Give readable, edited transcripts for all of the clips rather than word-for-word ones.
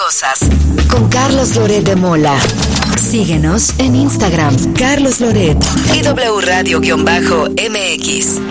cosas. Con Carlos Loret de Mola. Síguenos en Instagram, Carlos Loret y W Radio-MX.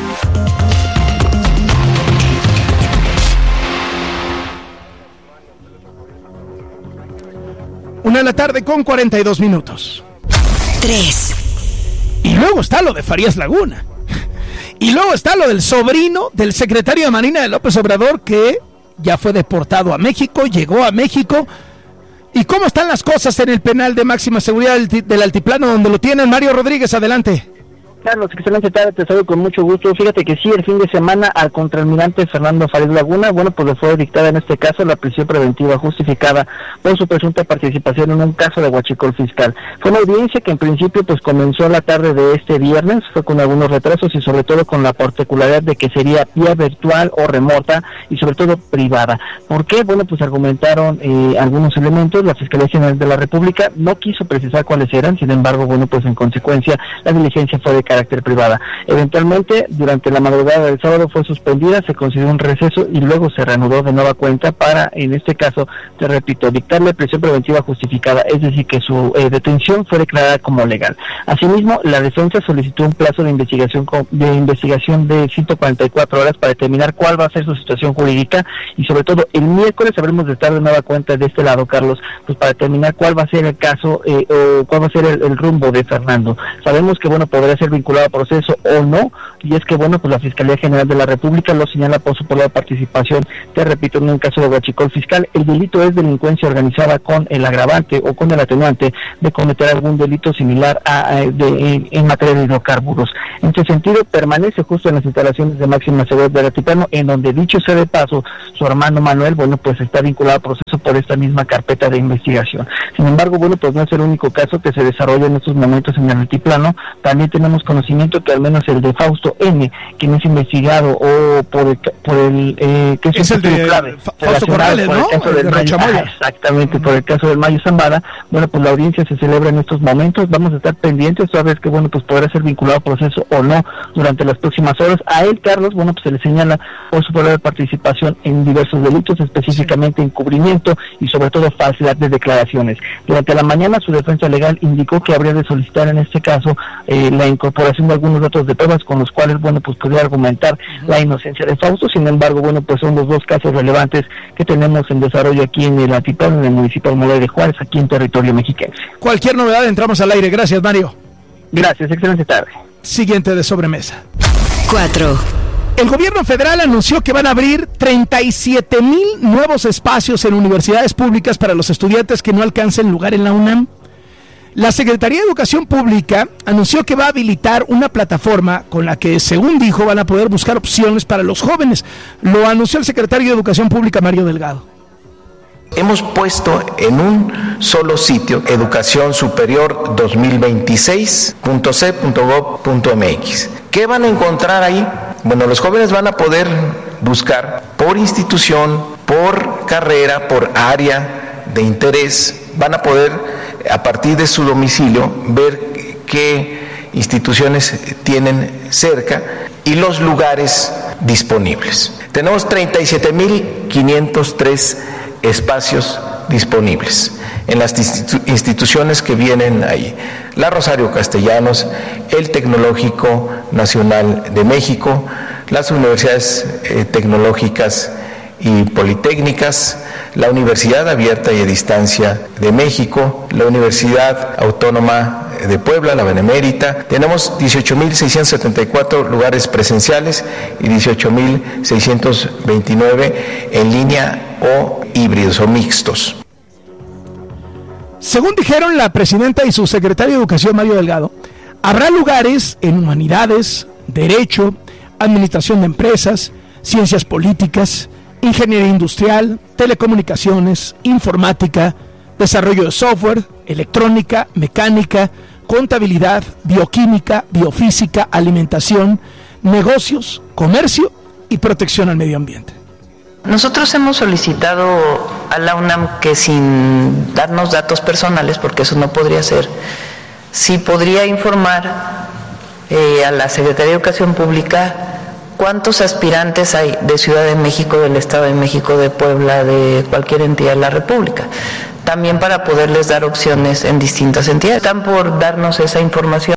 1:42 p.m. 3. Y luego está lo de Farías Laguna. Y luego está lo del sobrino del secretario de Marina de López Obrador, que ya fue deportado a México, llegó a México. ¿Y cómo están las cosas en el penal de máxima seguridad del Altiplano, donde lo tienen? Mario Rodríguez, adelante. Carlos, excelente tarde, te saludo con mucho gusto. Fíjate que sí, el fin de semana al contraalmirante Fernando Farías Laguna, pues le fue dictada en este caso la prisión preventiva justificada por su presunta participación en un caso de huachicol fiscal. Fue una audiencia que en principio pues comenzó la tarde de este viernes, fue con algunos retrasos y sobre todo con la particularidad de que sería vía virtual o remota y sobre todo privada. ¿Por qué? Pues argumentaron algunos elementos. La Fiscalía General de la República no quiso precisar cuáles eran, sin embargo, pues en consecuencia la diligencia fue de carácter privada. Eventualmente, durante la madrugada del sábado fue suspendida, se concedió un receso y luego se reanudó de nueva cuenta para, en este caso, te repito, dictarle prisión preventiva justificada, es decir, que su detención fue declarada como legal. Asimismo, la defensa solicitó un plazo de investigación de 144 horas para determinar cuál va a ser su situación jurídica y sobre todo el miércoles habremos de estar de nueva cuenta de este lado, Carlos, pues para determinar cuál va a ser el caso o cuál va a ser el rumbo de Fernando. Sabemos que podría ser vinculado a proceso o no, y es que pues la Fiscalía General de la República lo señala por su probable participación, te repito, en un caso de huachicol fiscal. El delito es delincuencia organizada con el agravante o con el atenuante de cometer algún delito similar en materia de hidrocarburos. En ese sentido, permanece justo en las instalaciones de máxima seguridad del Altiplano, en donde, dicho sea de paso, su hermano Manuel, pues está vinculado a proceso por esta misma carpeta de investigación. Sin embargo, pues no es el único caso que se desarrolla en estos momentos en el Altiplano. También tenemos conocimiento que al menos el de Fausto N., quien es investigado o por el que es el de clave, Fausto Corrales, ¿no? Exactamente, por el caso del Mayo Zambada. Pues la audiencia se celebra en estos momentos. Vamos a estar pendientes, toda vez que pues podrá ser vinculado a proceso o no durante las próximas horas. A él, Carlos, pues se le señala por su probable participación en diversos delitos, específicamente encubrimiento y sobre todo falsedad de declaraciones. Durante la mañana su defensa legal indicó que habría de solicitar en este caso la incorporación de algunos datos de pruebas con los cuales pues podría argumentar la inocencia de Fausto. Sin embargo, pues son los dos casos relevantes que tenemos en desarrollo aquí en el Altiplano, en el municipio de Almoloya de Juárez, aquí en territorio mexiquense. Cualquier novedad entramos al aire. Gracias, Mario. Gracias, excelente tarde. Siguiente de sobremesa. 4. El gobierno federal anunció que van a abrir 37,000 nuevos espacios en universidades públicas para los estudiantes que no alcancen lugar en la UNAM. La Secretaría de Educación Pública anunció que va a habilitar una plataforma con la que, según dijo, van a poder buscar opciones para los jóvenes. Lo anunció el secretario de Educación Pública, Mario Delgado. Hemos puesto en un solo sitio educacionsuperior2026.c.gov.mx. ¿Qué van a encontrar ahí? Los jóvenes van a poder buscar por institución, por carrera, por área de interés. Van a poder, a partir de su domicilio, ver qué instituciones tienen cerca y los lugares disponibles. Tenemos 37,503 espacios disponibles en las instituciones que vienen ahí: la Rosario Castellanos, el Tecnológico Nacional de México, las universidades tecnológicas y politécnicas, la Universidad Abierta y a Distancia de México, la Universidad Autónoma de Puebla, la Benemérita. Tenemos 18,674 lugares presenciales y 18,629 en línea o híbridos o mixtos. Según dijeron la presidenta y su secretario de Educación, Mario Delgado, habrá lugares en humanidades, derecho, administración de empresas, ciencias políticas, ingeniería industrial, telecomunicaciones, informática, desarrollo de software, electrónica, mecánica, contabilidad, bioquímica, biofísica, alimentación, negocios, comercio y protección al medio ambiente. Nosotros hemos solicitado a la UNAM que, sin darnos datos personales, porque eso no podría ser, sí podría informar a la Secretaría de Educación Pública ¿Cuántos aspirantes hay de Ciudad de México, del Estado de México, de Puebla, de cualquier entidad de la República? También para poderles dar opciones en distintas entidades. Están por darnos esa información.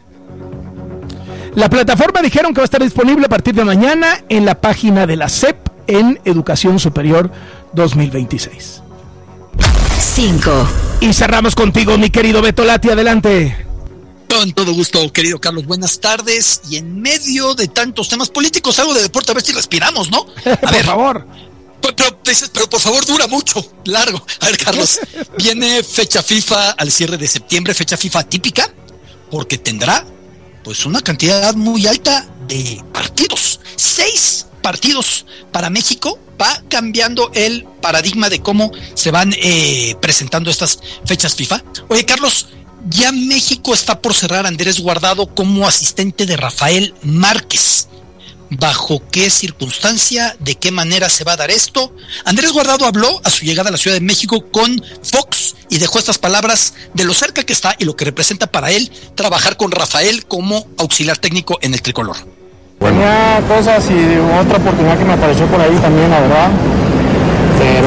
La plataforma dijeron que va a estar disponible a partir de mañana en la página de la SEP en Educación Superior 2026. 5. Y cerramos contigo, mi querido Beto Lati, adelante. Con todo gusto, querido Carlos, buenas tardes. Y en medio de tantos temas políticos, algo de deporte, a ver si respiramos, ¿no? Por favor. Pero por favor, dura mucho, largo. A ver, Carlos, viene fecha FIFA al cierre de septiembre, fecha FIFA atípica, porque tendrá pues una cantidad muy alta de partidos. 6 partidos para México. Va cambiando el paradigma de cómo se van presentando estas fechas FIFA. Oye, Carlos, ya México está por cerrar a Andrés Guardado como asistente de Rafael Márquez. ¿Bajo qué circunstancia? ¿De qué manera se va a dar esto? Andrés Guardado habló a su llegada a la Ciudad de México con Fox y dejó estas palabras de lo cerca que está y lo que representa para él trabajar con Rafael como auxiliar técnico en el tricolor. Tenía cosas y otra oportunidad que me apareció por ahí también, la verdad. Pero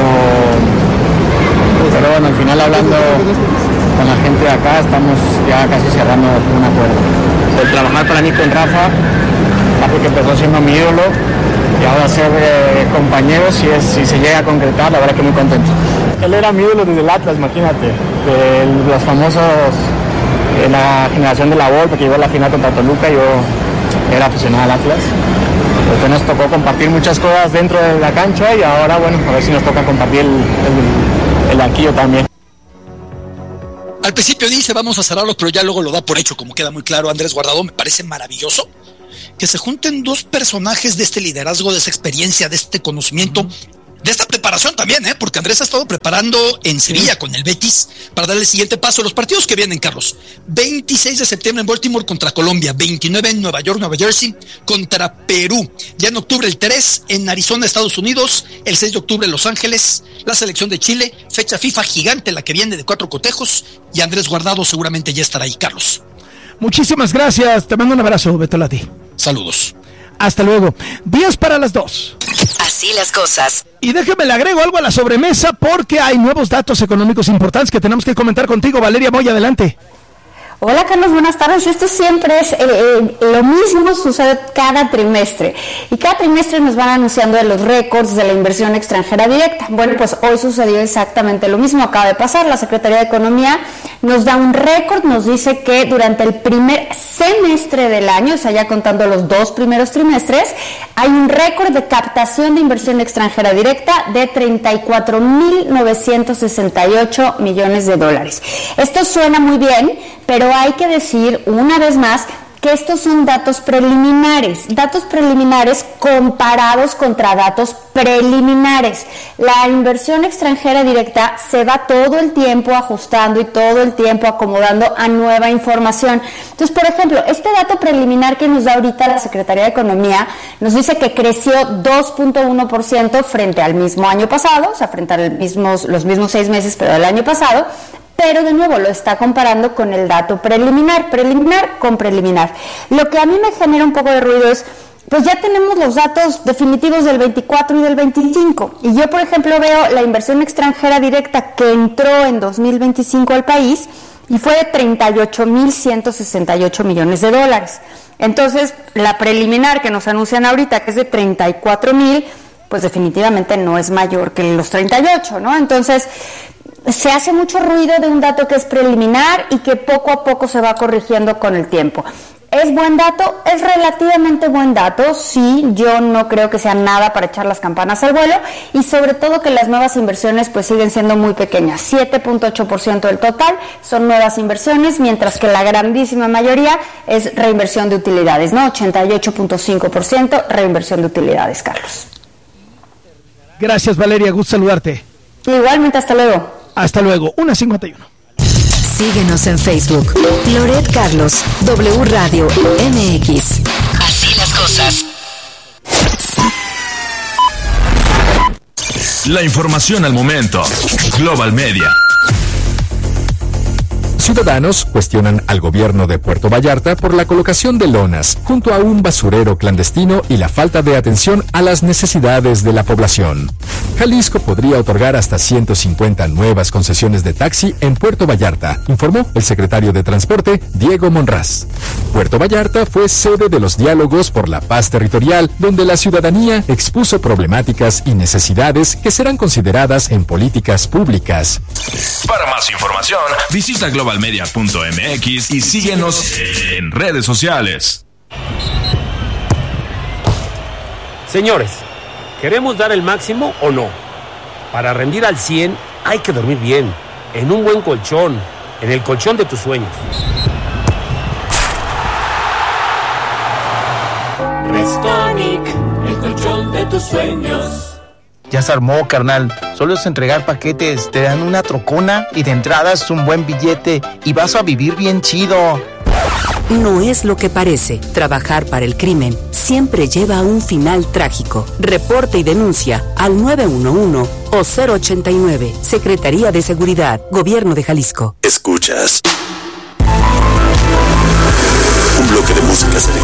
bueno, al final hablando con la gente de acá, estamos ya casi cerrando un acuerdo. El trabajar para mí con Rafa, porque empezó siendo mi ídolo, y ahora ser compañero, si se llega a concretar, la verdad que muy contento. Él era mi ídolo desde el Atlas, imagínate, de los famosos, la generación de la Volpe, que llegó a la final contra Toluca. Yo era aficionado al Atlas. Después nos tocó compartir muchas cosas dentro de la cancha y ahora, bueno, a ver si nos toca compartir el banquillo también. Al principio dice vamos a cerrarlo, pero ya luego lo da por hecho, como queda muy claro Andrés Guardado. Me parece maravilloso que se junten dos personajes de este liderazgo, de esa experiencia, de este conocimiento, de esta preparación también, porque Andrés ha estado preparando en Sevilla con el Betis para dar el siguiente paso. Los partidos que vienen, Carlos: 26 de septiembre en Baltimore contra Colombia, 29 en Nueva York, Nueva Jersey contra Perú, ya en octubre el 3 en Arizona, Estados Unidos, el 6 de octubre en Los Ángeles, la selección de Chile, fecha FIFA gigante, la que viene de 4 cotejos, y Andrés Guardado seguramente ya estará ahí, Carlos. Muchísimas gracias, te mando un abrazo, Beto Lati. Saludos. Hasta luego. 10 para las 2. Así las cosas. Y déjeme le agrego algo a la sobremesa porque hay nuevos datos económicos importantes que tenemos que comentar contigo. Valeria Moya, adelante. Hola Carlos, buenas tardes. Esto siempre es lo mismo, sucede cada trimestre. Y cada trimestre nos van anunciando de los récords de la inversión extranjera directa. Bueno, pues hoy sucedió exactamente lo mismo, acaba de pasar. La Secretaría de Economía nos da un récord, nos dice que durante el primer semestre del año, o sea, ya contando los 2 primeros trimestres, hay un récord de captación de inversión extranjera directa de 34.968 millones de dólares. Esto suena muy bien, pero hay que decir una vez más que estos son datos preliminares comparados contra datos preliminares. La inversión extranjera directa se va todo el tiempo ajustando y todo el tiempo acomodando a nueva información. Entonces, por ejemplo, este dato preliminar que nos da ahorita la Secretaría de Economía nos dice que creció 2.1% frente al mismo año pasado, o sea, frente a los mismos 6 meses, pero del año pasado. Pero de nuevo lo está comparando con el dato preliminar con preliminar. Lo que a mí me genera un poco de ruido es, pues ya tenemos los datos definitivos del 24 y del 25. Y yo, por ejemplo, veo la inversión extranjera directa que entró en 2025 al país y fue de 38.168 millones de dólares. Entonces, la preliminar que nos anuncian ahorita, que es de 34.000, pues definitivamente no es mayor que los 38, ¿no? Entonces, se hace mucho ruido de un dato que es preliminar y que poco a poco se va corrigiendo con el tiempo. ¿Es buen dato? Es relativamente buen dato, sí, yo no creo que sea nada para echar las campanas al vuelo, y sobre todo que las nuevas inversiones pues siguen siendo muy pequeñas. 7.8% del total son nuevas inversiones, mientras que la grandísima mayoría es reinversión de utilidades, ¿no? 88.5% reinversión de utilidades, Carlos. Gracias, Valeria, gusto saludarte. Igualmente, hasta luego. Hasta luego, 1:51. Síguenos en Facebook. Loret Carlos, W Radio MX. Así las cosas. La información al momento. Global Media. Ciudadanos cuestionan al gobierno de Puerto Vallarta por la colocación de lonas junto a un basurero clandestino y la falta de atención a las necesidades de la población. Jalisco podría otorgar hasta 150 nuevas concesiones de taxi en Puerto Vallarta, informó el secretario de Transporte, Diego Monraz. Puerto Vallarta fue sede de los diálogos por la paz territorial, donde la ciudadanía expuso problemáticas y necesidades que serán consideradas en políticas públicas. Para más información, visita globalmedia.mx y síguenos en redes sociales. Señores, ¿queremos dar el máximo o no? Para rendir al 100 hay que dormir bien, en un buen colchón, en el colchón de tus sueños. Restonic, el colchón de tus sueños. Ya se armó, carnal. Solo es entregar paquetes, te dan una trocona y de entrada es un buen billete y vas a vivir bien chido. No es lo que parece. Trabajar para el crimen siempre lleva a un final trágico. Reporte y denuncia al 911 o 089. Secretaría de Seguridad, Gobierno de Jalisco. Escuchas un bloque de música selecta.